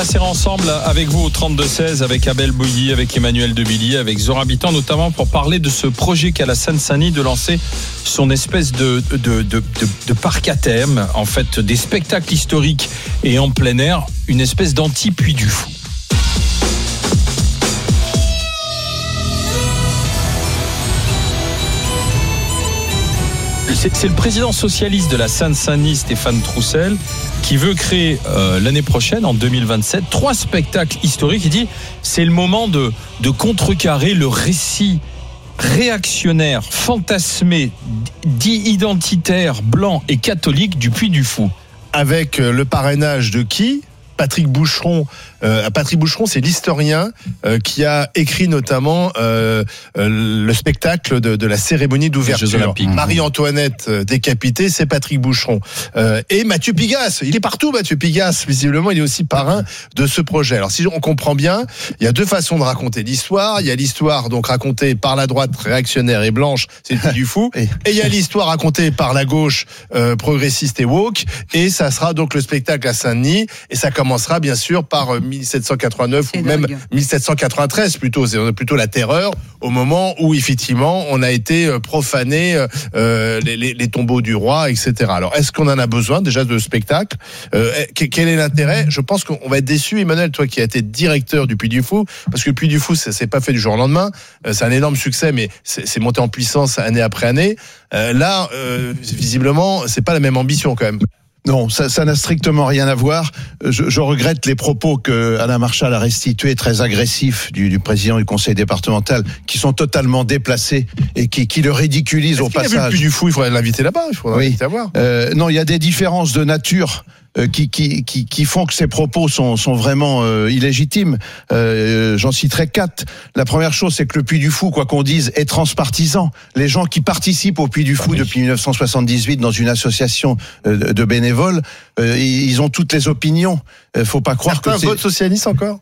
passer ensemble avec vous au 32-16, avec Abel Bouilly, avec Emmanuel Debilly, avec Zora Bitan notamment, pour parler de ce projet qu'a la Seine-Saint-Denis de lancer son espèce de parc à thème, en fait des spectacles historiques et en plein air, une espèce d'anti-Puy du Fou. C'est le président socialiste de la Seine-Saint-Denis, Stéphane Troussel, qui veut créer l'année prochaine, en 2027, 3 spectacles historiques. Il dit c'est le moment de contrecarrer le récit réactionnaire, fantasmé, dit identitaire, blanc et catholique du Puy du Fou. Avec le parrainage de qui ? Patrick Boucheron. Patrick Boucheron, c'est l'historien qui a écrit notamment le spectacle de la cérémonie d'ouverture. Marie-Antoinette décapitée, c'est Patrick Boucheron. Et Mathieu Pigasse, il est partout Mathieu Pigasse, visiblement il est aussi parrain de ce projet. Alors si on comprend bien, il y a 2 façons de raconter l'histoire. Il y a l'histoire donc racontée par la droite réactionnaire et blanche, c'est le Puy du Fou. Et il y a l'histoire racontée par la gauche progressiste et woke. Et ça sera donc le spectacle à Saint-Denis. Et ça commencera bien sûr par 1789 ou même 1793 plutôt, c'est plutôt la terreur au moment où effectivement on a été profané les tombeaux du roi, etc. Alors est-ce qu'on en a besoin déjà de spectacle? Quel est l'intérêt? Je pense qu'on va être déçu, Emmanuel, toi qui as été directeur du Puy du Fou, parce que le Puy du Fou c'est pas fait du jour au lendemain, c'est un énorme succès, mais c'est monté en puissance année après année. Là, visiblement, c'est pas la même ambition quand même. Non, ça n'a strictement rien à voir. Je regrette les propos que Alain Marchal a restitués, très agressifs, du président du conseil départemental, qui sont totalement déplacés et qui le ridiculisent au passage. Il y a le Puy du Fou, il faudrait l'inviter là-bas, il faudrait l'inviter à voir. Non, il y a des différences de nature qui font que ces propos sont vraiment illégitimes. J'en citerai 4. La première chose, c'est que le Puy du Fou, quoi qu'on dise, est transpartisan. Les gens qui participent au Puy du Fou depuis 1978 dans une association de bénévoles, ils ont toutes les opinions. Faut pas croire certains que c'est vote socialiste encore.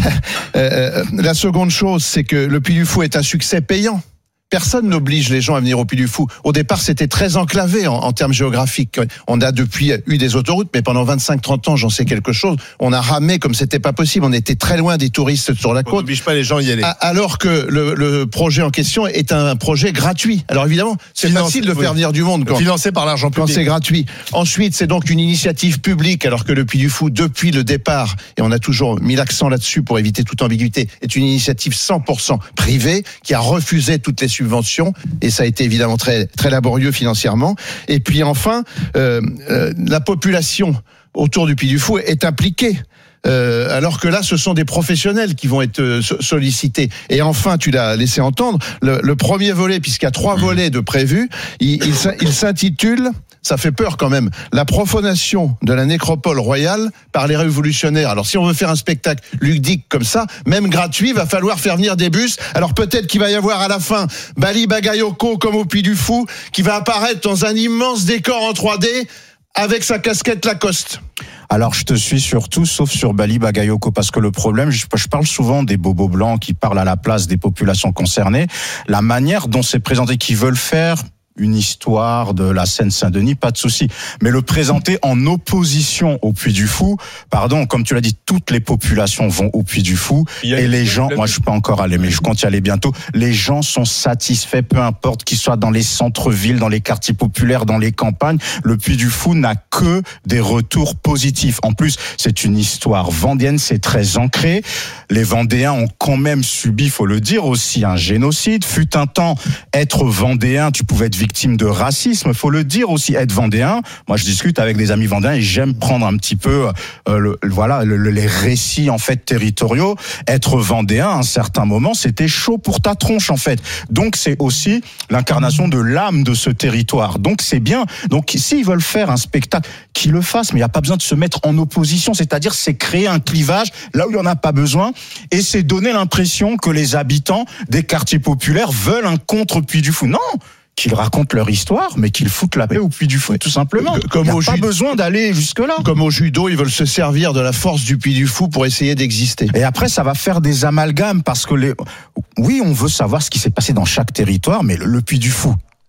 La seconde chose, c'est que le Puy du Fou est un succès payant. Personne n'oblige les gens à venir au Puy du Fou. Au départ, c'était très enclavé en termes géographiques. On a depuis eu des autoroutes, mais pendant 25-30 ans, j'en sais quelque chose, on a ramé comme c'était pas possible. On était très loin des touristes sur la côte. On n'oblige pas les gens à y aller. Alors que le projet en question est un projet gratuit. Alors évidemment, c'est facile de faire venir du monde financé par l'argent public. Quand c'est gratuit. Ensuite, c'est donc une initiative publique, alors que le Puy du Fou, depuis le départ, et on a toujours mis l'accent là-dessus pour éviter toute ambiguïté, est une initiative 100% privée qui a refusé toutes les subventions, et ça a été évidemment très, très laborieux financièrement. Et puis enfin, la population autour du Puy du Fou est impliquée. Alors que là, ce sont des professionnels qui vont être sollicités. Et enfin, tu l'as laissé entendre, le premier volet, puisqu'il y a 3 volets de prévus, il s'intitule, ça fait peur quand même, la profanation de la nécropole royale par les révolutionnaires. Alors si on veut faire un spectacle ludique comme ça, même gratuit, il va falloir faire venir des bus. Alors peut-être qu'il va y avoir à la fin Bali Bagayoko comme au Puy du Fou, qui va apparaître dans un immense décor en 3D avec sa casquette Lacoste. Alors, je te suis sur tout, sauf sur Bali Bagayoko, parce que le problème, je parle souvent des bobos blancs qui parlent à la place des populations concernées. La manière dont c'est présenté, qu'ils veulent faire une histoire de la Seine-Saint-Denis, pas de souci. Mais le présenter en opposition au Puy du Fou, pardon, comme tu l'as dit, toutes les populations vont au Puy du Fou, et les gens, moi je suis pas encore allé, mais je compte y aller bientôt, les gens sont satisfaits, peu importe qu'ils soient dans les centres-villes, dans les quartiers populaires, dans les campagnes, le Puy du Fou n'a que des retours positifs. En plus, c'est une histoire vendéenne, c'est très ancré. Les Vendéens ont quand même subi, faut le dire aussi, un génocide. Fut un temps, être Vendéen, tu pouvais être victime de racisme, faut le dire aussi, être Vendéen. Moi, je discute avec des amis Vendéens et j'aime prendre un petit peu, les récits en fait territoriaux. Être Vendéen, à un certain moment, c'était chaud pour ta tronche en fait. Donc c'est aussi l'incarnation de l'âme de ce territoire. Donc c'est bien. Donc s'ils veulent faire un spectacle, qu'ils le fassent, mais il n'y a pas besoin de se mettre en opposition. C'est-à-dire, c'est créer un clivage là où il n'y en a pas besoin, et c'est donner l'impression que les habitants des quartiers populaires veulent un contre Puy du Fou. Non. Qu'ils racontent leur histoire, mais qu'ils foutent la paix au Puy du Fou, tout simplement. Il n'y a pas besoin d'aller jusque-là. Comme au judo, ils veulent se servir de la force du Puy du Fou pour essayer d'exister. Et après, ça va faire des amalgames, parce que oui, on veut savoir ce qui s'est passé dans chaque territoire, mais le Puy du Fou,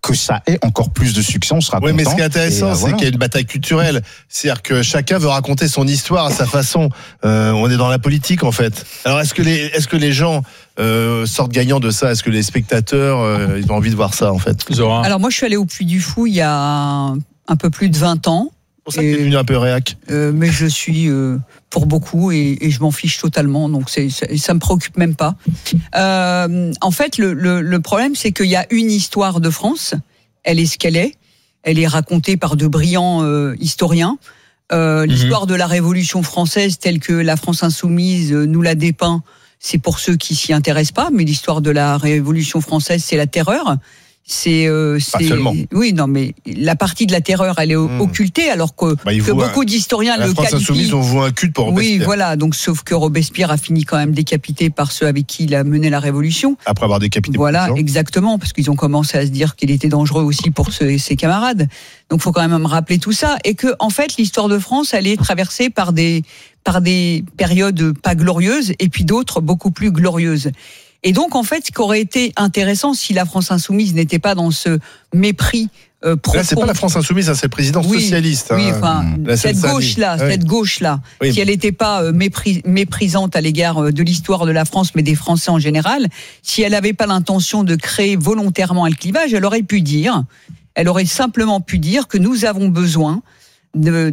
que ça ait encore plus de succès, on sera content. Oui, mais ce qui est intéressant, c'est qu'il y a une bataille culturelle. C'est-à-dire que chacun veut raconter son histoire à sa façon. On est dans la politique, en fait. Alors, est-ce que les gens sortent gagnants de ça? Est-ce que les spectateurs, ils ont envie de voir ça, en fait? Zora. Alors, moi, je suis allée au Puy du Fou il y a un peu plus de 20 ans. C'est pour ça que t'es devenu un peu réac. Mais je suis pour beaucoup et je m'en fiche totalement, donc ça me préoccupe même pas. En fait, le problème, c'est qu'il y a une histoire de France. Elle est ce qu'elle est. Elle est racontée par de brillants historiens. L'histoire de la Révolution française, telle que la France insoumise nous la dépeint, c'est pour ceux qui s'y intéressent pas. Mais l'histoire de la Révolution française, c'est la terreur. Pas seulement. Oui, non, mais la partie de la terreur, elle est occultée, alors que beaucoup d'historiens le qualifient. La France insoumise, on voit un culte pour Robespierre. Oui, voilà. Donc, sauf que Robespierre a fini quand même décapité par ceux avec qui il a mené la Révolution. Après avoir décapité. Voilà, exactement, parce qu'ils ont commencé à se dire qu'il était dangereux aussi pour ses camarades. Donc, faut quand même rappeler tout ça, et que, en fait, l'histoire de France, elle est traversée par des périodes pas glorieuses, et puis d'autres beaucoup plus glorieuses. Et donc, en fait, ce qui aurait été intéressant si la France insoumise n'était pas dans ce mépris profond. Là, c'est pas la France insoumise, c'est le président socialiste. Oui, enfin, cette gauche-là, oui. Si elle n'était pas méprisante à l'égard de l'histoire de la France, mais des Français en général, si elle n'avait pas l'intention de créer volontairement un clivage, elle aurait simplement pu dire que nous avons besoin de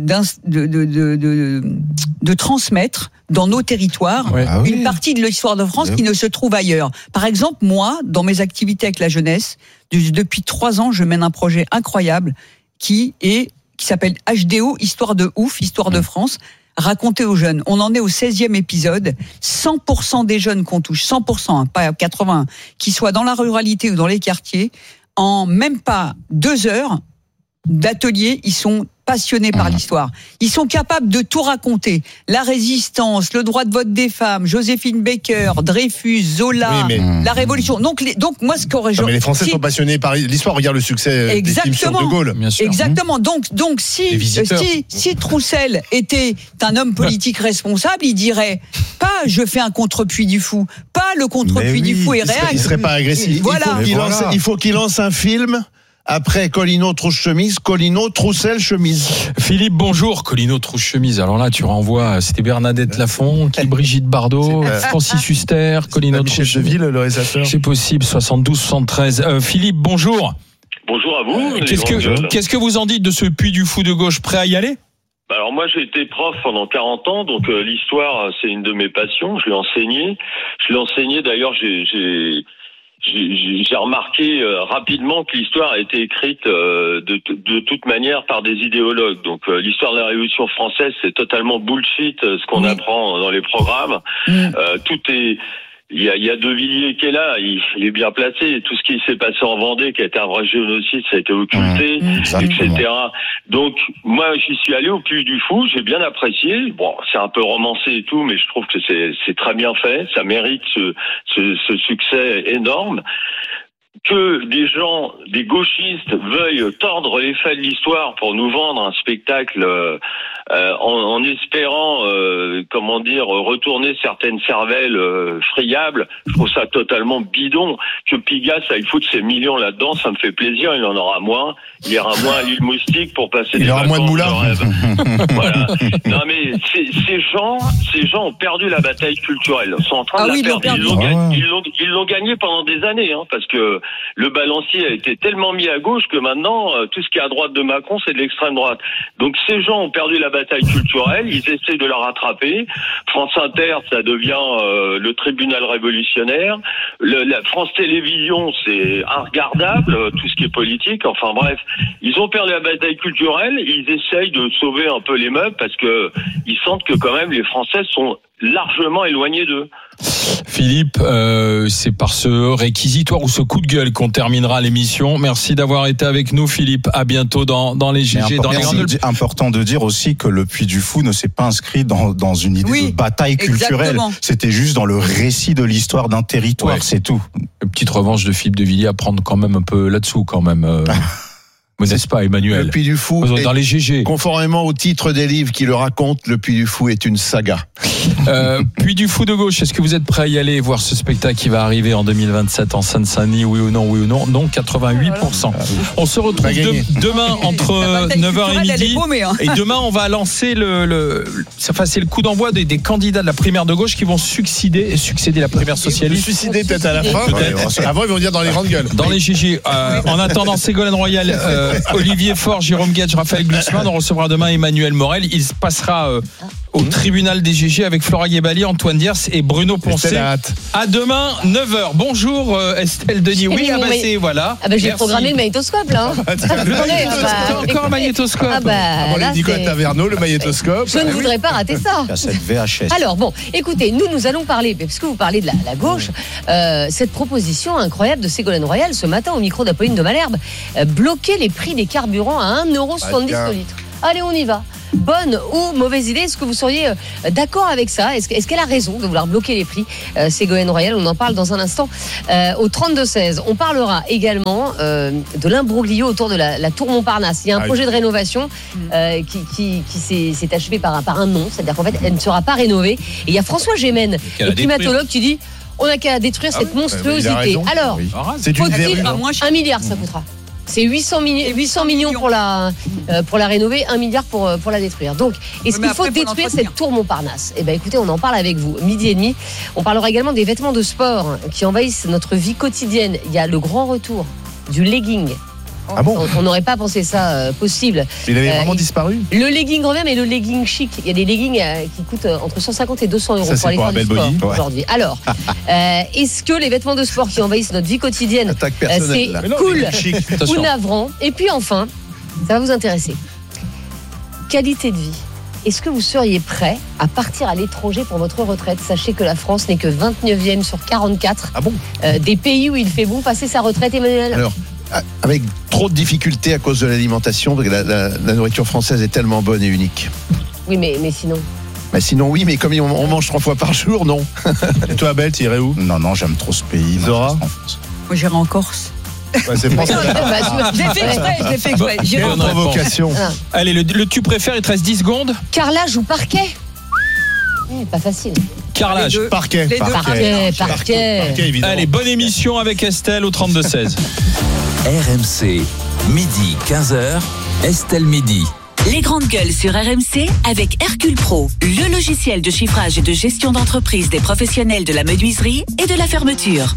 transmettre dans nos territoires une partie de l'histoire de France qui ne se trouve ailleurs. Par exemple, moi, dans mes activités avec la jeunesse, depuis 3 ans, je mène un projet incroyable qui s'appelle HDO, Histoire de ouf, Histoire de France, raconté aux jeunes. On en est au 16e épisode. 100% des jeunes qu'on touche, 100%, pas 80%, qui soient dans la ruralité ou dans les quartiers, en même pas 2 heures d'atelier, ils sont passionnés par l'histoire. Ils sont capables de tout raconter. La résistance, le droit de vote des femmes, Joséphine Baker, Dreyfus, Zola, la Révolution. Donc moi, ce qu'aurait... Mais les Français sont passionnés par l'histoire. Regarde le succès des films sur De Gaulle. Bien sûr. Exactement. Donc si Troussel était un homme politique responsable, il dirait pas je fais un contre-Puy du Fou, pas le contre-Puy du Fou et réac. Il serait pas agressif. Voilà. Il faut qu'il lance un film. Après Colino Trousse-Chemise, Colino Troussel-Chemise. Philippe, bonjour. Colino Trousse-Chemise. Alors là, tu renvoies, c'était Bernadette Lafont, Brigitte Bardot, Francis Huster, Colino Trousse-Chemise. Le réalisateur. C'est possible, 72-73. Philippe, bonjour. Bonjour à vous. Qu'est-ce que vous en dites de ce Puy du Fou de gauche? Prêt à y aller? Alors moi j'ai été prof pendant 40 ans, donc l'histoire c'est une de mes passions. Je l'ai enseigné d'ailleurs, j'ai remarqué rapidement que l'histoire a été écrite de toute manière par des idéologues. Donc l'histoire de la Révolution française, c'est totalement bullshit ce qu'on apprend dans les programmes. Il y a De Villiers qui est là, il est bien placé. Tout ce qui s'est passé en Vendée, qui a été un vrai génocide, ça a été occulté, etc. Donc, moi, j'y suis allé au Puy du Fou, j'ai bien apprécié. Bon, c'est un peu romancé et tout, mais je trouve que c'est très bien fait. Ça mérite ce succès énorme. Que des gauchistes veuillent tordre les faits de l'histoire pour nous vendre un spectacle en espérant, retourner certaines cervelles friables, je trouve ça totalement bidon. Que Pigasse aille foutre ses millions là-dedans, ça me fait plaisir, il en aura moins. Il ira moins à l'île Moustique pour passer des vacances de rêve. Voilà. Non mais ces gens ont perdu la bataille culturelle. Ils sont en train de la perdre. Ils l'ont gagné pendant des années, parce que le balancier a été tellement mis à gauche que maintenant, tout ce qui est à droite de Macron, c'est de l'extrême droite. Donc ces gens ont perdu la bataille culturelle, ils essaient de la rattraper. France Inter, ça devient le tribunal révolutionnaire. La France Télévisions, c'est regardable, tout ce qui est politique. Enfin bref, ils ont perdu la bataille culturelle, ils essayent de sauver un peu les meubles parce que ils sentent que quand même les Français sont largement éloignés d'eux. Philippe, c'est par ce réquisitoire ou ce coup de gueule qu'on terminera l'émission. Merci d'avoir été avec nous, Philippe. À bientôt dans les GG. Important de dire aussi que le Puy du Fou ne s'est pas inscrit dans une idée de bataille culturelle. Exactement. C'était juste dans le récit de l'histoire d'un territoire, c'est tout. Une petite revanche de Philippe de Villiers à prendre quand même un peu là-dessous quand même. N'est-ce pas, Emmanuel? Le Puy du Fou, dans les GG. Conformément au titre des livres qui le racontent, le Puy du Fou est une saga. Puis du fou de gauche, est-ce que vous êtes prêts à y aller voir ce spectacle qui va arriver en 2027 en Seine-Saint-Denis? Oui ou non? Non, 88%. On se retrouve demain entre 9h et midi. Et demain, on va lancer c'est le coup d'envoi des candidats de la primaire de gauche qui vont succéder la primaire socialiste. Suicider peut-être à la fin. Avant, ils vont dire dans les grandes gueules. Dans les GG. En attendant, Ségolène Royal, Olivier Faure, Jérôme Gage, Raphaël Glucksmann. On recevra demain Emmanuel Morel. Il se passera au tribunal des GG avec Flora Guébali, Antoine Diers et Bruno Poncet. À demain, 9h. Bonjour Estelle Denis. Oui, voilà. J'ai programmé le magnétoscope là. Encore un magnétoscope. Nicolas Taverneau, le magnétoscope. Je ne voudrais pas rater ça. Cette VHS. Alors bon, écoutez, nous allons parler, parce que vous parlez de la gauche, cette proposition incroyable de Ségolène Royal ce matin au micro d'Apolline de Malherbe, bloquer les prix des carburants à 1,70€ le litre. Allez, on y va. Bonne ou mauvaise idée? Est-ce que vous seriez d'accord avec ça? Est-ce qu'elle a raison de vouloir bloquer les prix? Ségolène Royal, on en parle dans un instant au 32-16. On parlera également de l'imbroglio autour de la tour Montparnasse. Il y a un projet de rénovation qui s'est achevé par un non, c'est-à-dire qu'en fait, elle ne sera pas rénovée. Et il y a François Gémen, le climatologue, qui dit on n'a qu'à détruire cette monstruosité. Alors, faut-il 1 milliard ça coûtera? C'est 800 millions pour la rénover, 1 milliard pour la détruire. Donc, est-ce qu'il faut détruire cette tour Montparnasse? Eh bien, écoutez, on en parle avec vous. 12h30. On parlera également des vêtements de sport qui envahissent notre vie quotidienne. Il y a le grand retour du legging. Ah bon? On n'aurait pas pensé ça possible. Il avait vraiment disparu? Le legging revient, mais le legging chic. Il y a des leggings qui coûtent entre 150 et 200 euros pour aller faire du sport aujourd'hui. Alors, est-ce que les vêtements de sport qui envahissent notre vie quotidienne, c'est cool ou navrant? Et puis enfin, ça va vous intéresser. Qualité de vie. Est-ce que vous seriez prêt à partir à l'étranger pour votre retraite? Sachez que la France n'est que 29e sur 44 des pays où il fait bon passer sa retraite, Emmanuel. Alors, avec trop de difficultés à cause de l'alimentation, parce que la nourriture française est tellement bonne et unique. Oui, mais sinon. Sinon, oui, mais comme on mange 3 fois par jour, non. Et toi, Abel, tu irais où? Non, j'aime trop ce pays. Zora? Moi, j'irai en Corse. C'est français. J'ai fait exprès. J'irai en provocation. Allez, le tu préfères, il te reste 10 secondes. Carrelage ou parquet? Pas facile. Carrelage. Parquet. Parquet. Évidemment. Allez, bonne émission avec Estelle au 32-16. RMC, midi 15h, Estelle Midi. Les grandes gueules sur RMC avec Hercule Pro, le logiciel de chiffrage et de gestion d'entreprise des professionnels de la menuiserie et de la fermeture.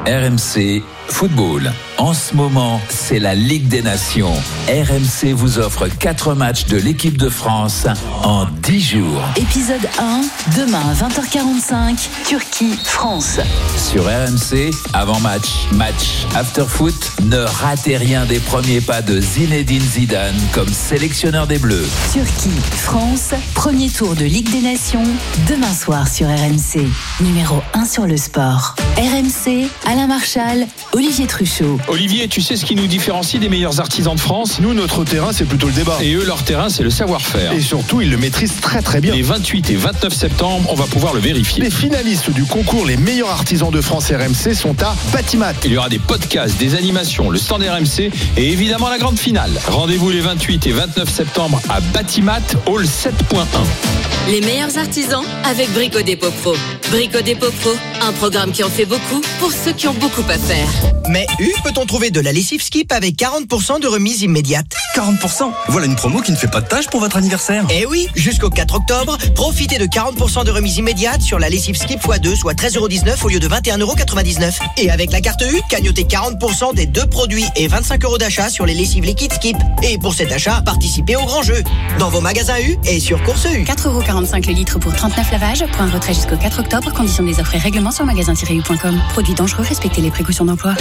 RMC Football. En ce moment, c'est la Ligue des Nations. RMC vous offre 4 matchs de l'équipe de France en 10 jours. Épisode 1, demain à 20h45, Turquie-France. Sur RMC, avant-match, match, after-foot, ne ratez rien des premiers pas de Zinedine Zidane comme sélectionneur des Bleus. Turquie-France, premier tour de Ligue des Nations, demain soir sur RMC. Numéro 1 sur le sport. RMC, Alain Marchal, Olivier Truchot. Olivier, tu sais ce qui nous différencie des meilleurs artisans de France? Nous, notre terrain, c'est plutôt le débat. Et eux, leur terrain, c'est le savoir-faire. Et surtout, ils le maîtrisent très très bien. Les 28 et 29 septembre, on va pouvoir le vérifier. Les finalistes du concours Les meilleurs artisans de France RMC sont à Batimat. Il y aura des podcasts, des animations, le stand RMC et évidemment la grande finale. Rendez-vous les 28 et 29 septembre à Batimat, hall 7.1. Les meilleurs artisans avec Brico Dépôt Pro. Brico Dépôt Pro, un programme qui en fait beaucoup pour ceux qui ont beaucoup à faire. Mais peut-on trouver de la lessive Skip avec 40% de remise immédiate? 40%? Voilà une promo qui ne fait pas de tâche pour votre anniversaire. Eh oui, jusqu'au 4 octobre, profitez de 40% de remise immédiate sur la lessive Skip x2, soit 13,19€ au lieu de 21,99€. Et avec la carte U, cagnotez 40% des 2 produits et 25€ d'achat sur les lessives liquides Skip. Et pour cet achat, participez au grand jeu. Dans vos magasins U et sur Course U. 4,45€ le litre pour 39 lavages. Point de retrait jusqu'au 4 octobre. Conditions des offres et règlements sur magasin-u.com. Produits dangereux, respectez les précautions d'emploi.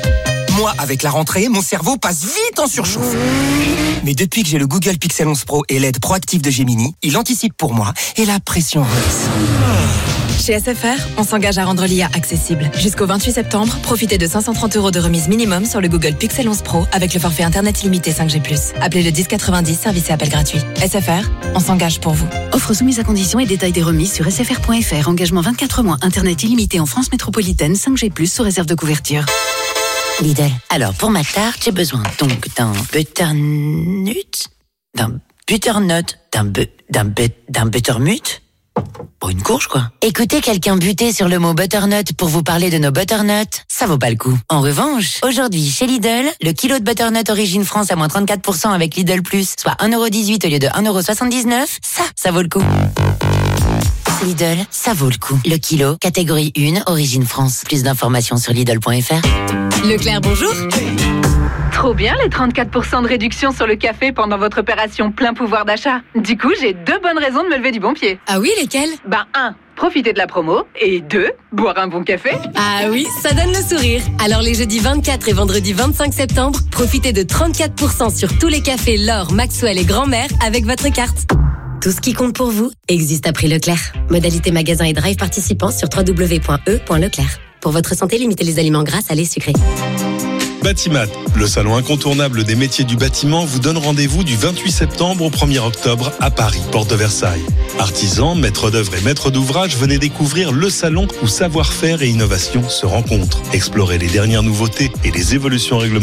Moi, avec la rentrée, mon cerveau passe vite en surchauffe. Mais depuis que j'ai le Google Pixel 11 Pro et l'aide proactive de Gemini, il anticipe pour moi et la pression redescend. Chez SFR, on s'engage à rendre l'IA accessible. Jusqu'au 28 septembre, profitez de 530€ de remise minimum sur le Google Pixel 11 Pro avec le forfait Internet illimité 5G+. Appelez le 1090, service et appel gratuit. SFR, on s'engage pour vous. Offre soumise à conditions et détails des remises sur sfr.fr. Engagement 24 mois, Internet illimité en France métropolitaine, 5G+, sous réserve de couverture. Lidl. Alors, pour ma tarte, j'ai besoin donc d'un butternut, d'un butternut, d'un buttermut, Pour une courge, quoi. Écoutez quelqu'un buter sur le mot butternut pour vous parler de nos butternuts, ça vaut pas le coup. En revanche, aujourd'hui, chez Lidl, le kilo de butternut Origine France à moins 34% avec Lidl Plus, soit 1,18€ au lieu de 1,79€, ça vaut le coup. Lidl, ça vaut le coup. Le kilo, catégorie 1, Origine France. Plus d'informations sur Lidl.fr. Leclerc, bonjour. Trop bien les 34% de réduction sur le café pendant votre opération plein pouvoir d'achat. Du coup, j'ai 2 bonnes raisons de me lever du bon pied. Ah oui, lesquelles ? 1, profiter de la promo. Et 2, boire un bon café. Ah oui, ça donne le sourire. Alors les jeudis 24 et vendredi 25 septembre, profitez de 34% sur tous les cafés L'Or, Maxwell et Grand-Mère avec votre carte. Tout ce qui compte pour vous existe à prix Leclerc. Modalité magasin et drive participants sur www.e.leclerc. Pour votre santé, limitez les aliments gras, salés, sucrés. Batimat, le salon incontournable des métiers du bâtiment, vous donne rendez-vous du 28 septembre au 1er octobre à Paris, porte de Versailles. Artisans, maîtres d'œuvre et maîtres d'ouvrage, venez découvrir le salon où savoir-faire et innovation se rencontrent. Explorez les dernières nouveautés et les évolutions réglementaires